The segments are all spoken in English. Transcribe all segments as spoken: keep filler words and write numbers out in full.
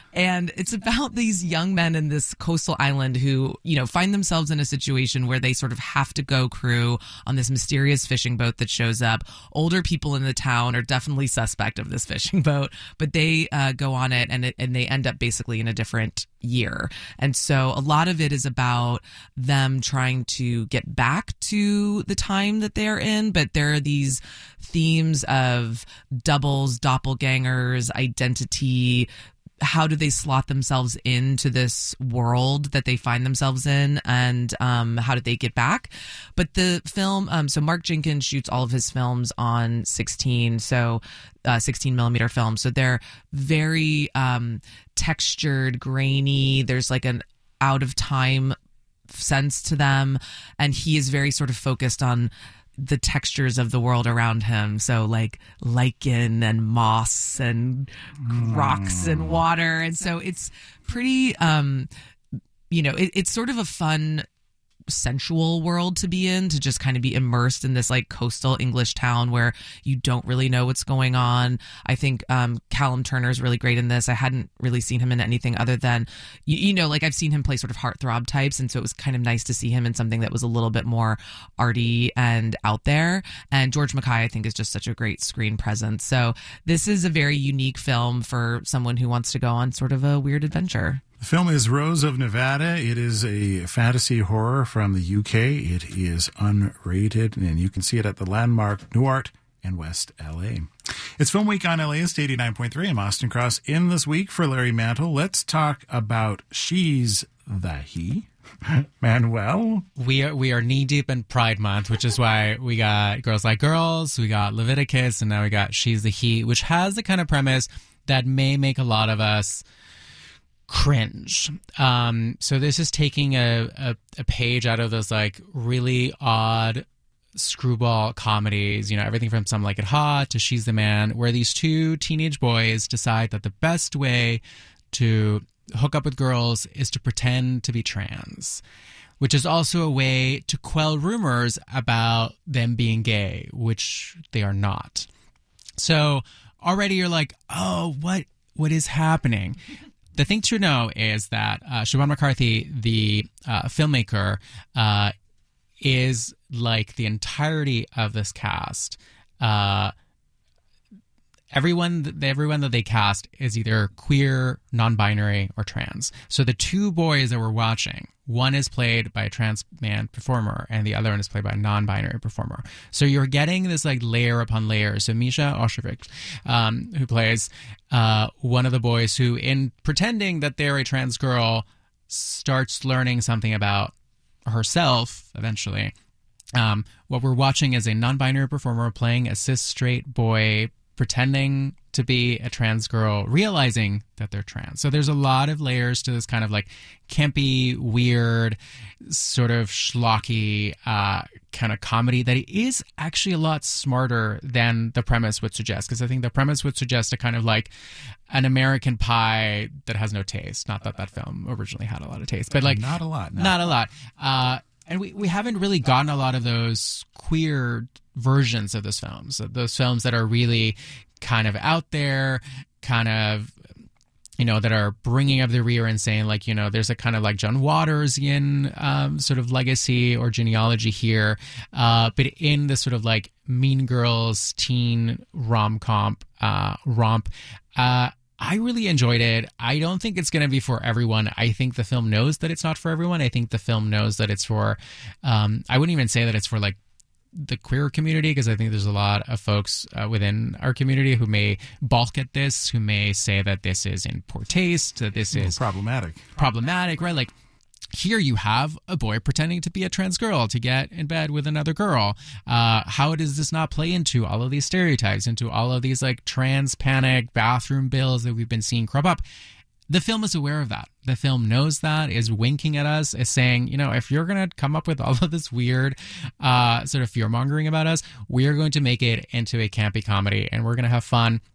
And it's about these young men in this coastal island who, you know, find themselves in a situation where they sort of have to go crew on this mysterious fishing boat that shows up. Older people in the town are definitely suspect of this fishing boat, but they uh, go on it and, it and they end up basically in a different year. And so a lot of it is about them trying to get back to the time that they're in, but there are these themes of doubles, doppelgangers, identity. How do they slot themselves into this world that they find themselves in, and um, how do they get back? But the film, um, so Mark Jenkins shoots all of his films on sixteen, so uh, sixteen millimeter films. So they're very um, textured, grainy. There's like an out of time sense to them, and he is very sort of focused on the textures of the world around him. So like lichen and moss and mm. rocks and water. And so it's pretty, um, you know, it, it's sort of a fun, sensual world to be in, to just kind of be immersed in this like coastal English town where you don't really know what's going on. I think um, Callum Turner is really great in this. I hadn't really seen him in anything other than, you, you know, like I've seen him play sort of heartthrob types. And so it was kind of nice to see him in something that was a little bit more arty and out there. And George Mackay, I think, is just such a great screen presence. So this is a very unique film for someone who wants to go on sort of a weird adventure. The film is Rose of Nevada. It is a fantasy horror from the U K. It is unrated, and you can see it at the Landmark Newark and West L A. It's Film Week on L A S eighty-nine point three. I'm Austin Cross. In this week for Larry Mantle, let's talk about She's the He. Manuel? We are, we are knee deep in Pride Month, which is why we got Girls Like Girls, we got Leviticus, and now we got She's the He, which has the kind of premise that may make a lot of us cringe. Um, so this is taking a, a, a page out of those like really odd screwball comedies, you know, everything from Some Like It Hot to She's the Man, where these two teenage boys decide that the best way to hook up with girls is to pretend to be trans, which is also a way to quell rumors about them being gay, which they are not. So already you're like, oh, what what is happening? The thing to know is that uh, Siobhan McCarthy, the uh, filmmaker, uh, is like the entirety of this cast. Uh, everyone, everyone that they cast is either queer, non-binary, or trans. So the two boys that we're watching, one is played by a trans man performer, and the other one is played by a non-binary performer. So you're getting this like layer upon layer. So Misha Oshevic, um, who plays uh, one of the boys who, in pretending that they're a trans girl, starts learning something about herself eventually. Um, what we're watching is a non-binary performer playing a cis straight boy pretending to be a trans girl, realizing that they're trans. So there's a lot of layers to this kind of like campy, weird, sort of schlocky uh, kind of comedy that is actually a lot smarter than the premise would suggest. Because I think the premise would suggest a kind of like an American Pie that has no taste. Not that that film originally had a lot of taste, but like not a lot. No. Not a lot. Uh, and we, we haven't really gotten a lot of those queer versions of those films, those films that are really kind of out there, kind of, you know, that are bringing up the rear and saying like, you know, there's a kind of like John Watersian um, sort of legacy or genealogy here, uh, but in this sort of like Mean Girls teen rom-com uh, romp. Uh, I really enjoyed it. I don't think it's going to be for everyone. I think the film knows that it's not for everyone. I think the film knows that it's for, um, I wouldn't even say that it's for like the queer community, because I think there's a lot of folks uh, within our community who may balk at this, who may say that this is in poor taste, that this is problematic. Problematic, right? Like, here you have a boy pretending to be a trans girl to get in bed with another girl. Uh, how does this not play into all of these stereotypes, into all of these like trans panic bathroom bills that we've been seeing crop up? The film is aware of that. The film knows that, is winking at us, is saying, you know, if you're going to come up with all of this weird uh, sort of fear-mongering about us, we are going to make it into a campy comedy, and we're going to have fun.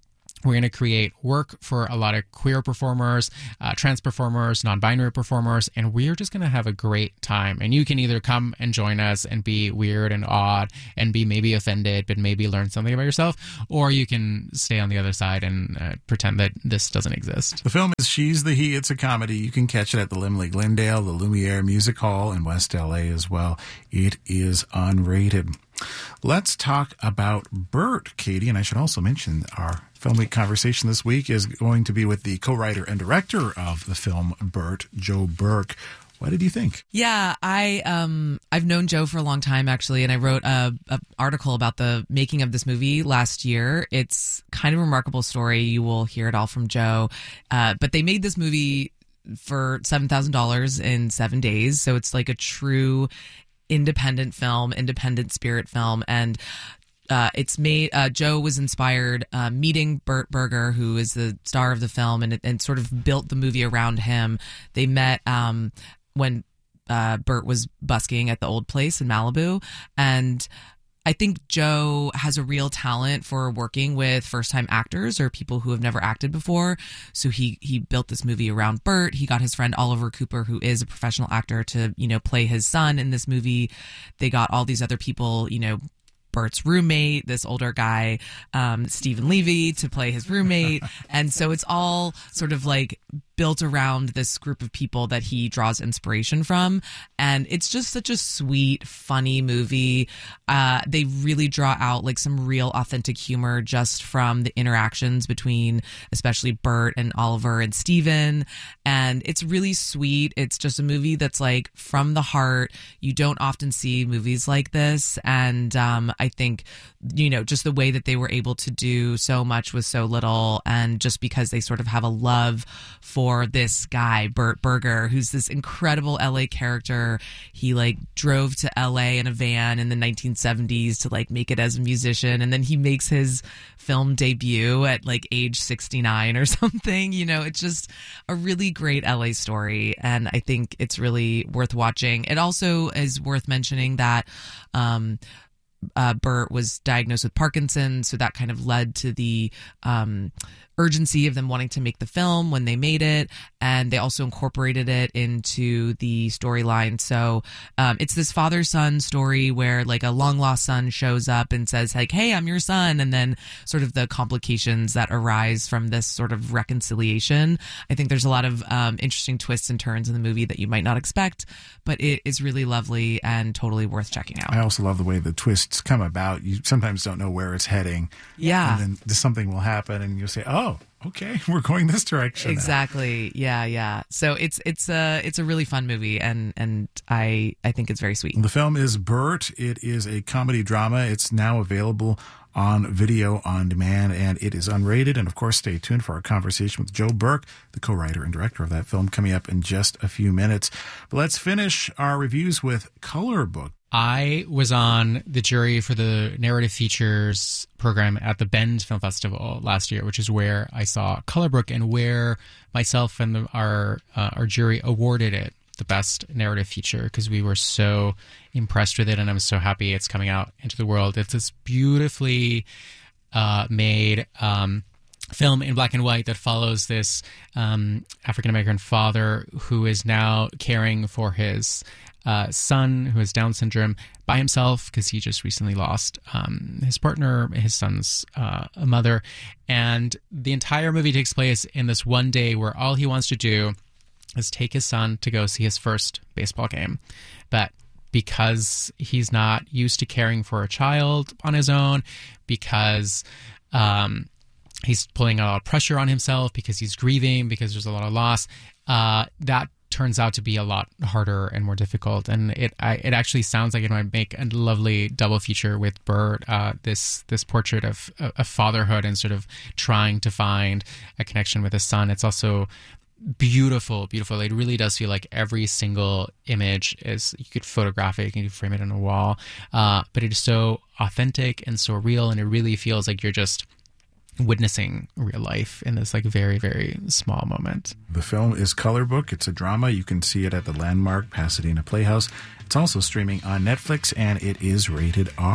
We're going to create work for a lot of queer performers, uh, trans performers, non-binary performers, and we're just going to have a great time. And you can either come and join us and be weird and odd and be maybe offended, but maybe learn something about yourself, or you can stay on the other side and uh, pretend that this doesn't exist. The film is She's the He. It's a comedy. You can catch it at the Limley Glendale, the Lumiere Music Hall in West L A as well. It is unrated. Let's talk about Bert, Katie, and I should also mention our Film Week conversation this week is going to be with the co-writer and director of the film Bert, Joe Burke. What did you think? Yeah, I um I've known Joe for a long time actually, and I wrote a, a article about the making of this movie last year. It's kind of a remarkable story. You will hear it all from Joe, uh, but they made this movie for seven thousand dollars in seven days, so it's like a true independent film, independent spirit film, and uh, it's made. Uh, Joe was inspired uh, meeting Bert Berger, who is the star of the film, and and sort of built the movie around him. They met um, when uh, Bert was busking at the old place in Malibu, and I think Joe has a real talent for working with first-time actors or people who have never acted before. So he he built this movie around Bert. He got his friend Oliver Cooper, who is a professional actor, to, you know, play his son in this movie. They got all these other people, you know, Bert's roommate, this older guy, um, Stephen Levy, to play his roommate. And so it's all sort of like built around this group of people that he draws inspiration from. And it's just such a sweet, funny movie. Uh, they really draw out like some real authentic humor just from the interactions between especially Bert and Oliver and Steven. And it's really sweet. It's just a movie that's like from the heart. You don't often see movies like this. And um, I think, you know, just the way that they were able to do so much with so little, and just because they sort of have a love for For this guy, Bert Berger, who's this incredible L A character. He like drove to L A in a van in the nineteen seventies to like make it as a musician. And then he makes his film debut at like age sixty-nine or something. You know, it's just a really great L A story. And I think it's really worth watching. It also is worth mentioning that, um, Uh, Bert was diagnosed with Parkinson's, so that kind of led to the um, urgency of them wanting to make the film when they made it, and they also incorporated it into the storyline. So um, it's this father-son story where like a long-lost son shows up and says like, "Hey, I'm your son," and then sort of the complications that arise from this sort of reconciliation. I think there's a lot of um, interesting twists and turns in the movie that you might not expect, but it is really lovely and totally worth checking out. I also love the way the twists come about. You sometimes don't know where it's heading. Yeah. And then something will happen and you'll say, oh, okay, we're going this direction. Exactly. Now. Yeah, yeah. So it's it's a it's a really fun movie, and and I I think it's very sweet. The film is Bert. It is a comedy drama. It's now available on video on demand, and it is unrated. And of course, stay tuned for our conversation with Joe Burke, the co-writer and director of that film, coming up in just a few minutes. But let's finish our reviews with Color Book. I was on the jury for the narrative features program at the Bend Film Festival last year, which is where I saw Color Book and where myself and the, our uh, our jury awarded it the best narrative feature, because we were so impressed with it, and I'm so happy it's coming out into the world. It's this beautifully uh, made um, film in black and white that follows this um, African-American father who is now caring for his uh, son who has Down syndrome by himself, because he just recently lost um, his partner, his son's uh, mother. And the entire movie takes place in this one day where all he wants to do is take his son to go see his first baseball game. But because he's not used to caring for a child on his own, because um, he's pulling a lot of pressure on himself, because he's grieving, because there's a lot of loss, uh, that turns out to be a lot harder and more difficult. And it I, it actually sounds like it might make a lovely double feature with Bert, uh, this this portrait of, of fatherhood and sort of trying to find a connection with his son. It's also beautiful, beautiful. It really does feel like every single image is, you could photograph it, you can frame it on a wall, uh, but it is so authentic and so real, and it really feels like you're just witnessing real life in this like very, very small moment. The film is Color Book. It's a drama. You can see it at the Landmark Pasadena Playhouse. It's also streaming on Netflix, and it is rated R.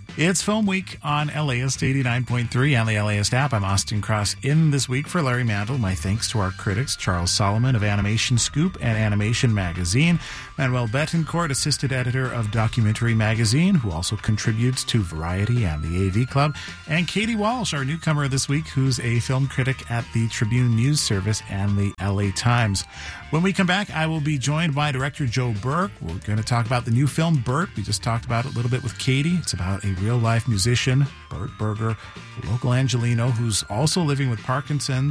It's Film Week on L A ist eighty-nine point three and the LAist app. I'm Austin Cross in this week for Larry Mantle. My thanks to our critics, Charles Solomon of Animation Scoop and Animation Magazine, Manuel Betancourt, assistant editor of Documentary Magazine, who also contributes to Variety and the A V Club, and Katie Walsh, our newcomer this week, who's a film critic at the Tribune News Service and the L A Times. When we come back, I will be joined by director Joe Burke. We're going to talk about the new film, Bert. We just talked about it a little bit with Katie. It's about a real-life musician, Bert Berger, a local Angelino, who's also living with Parkinson's.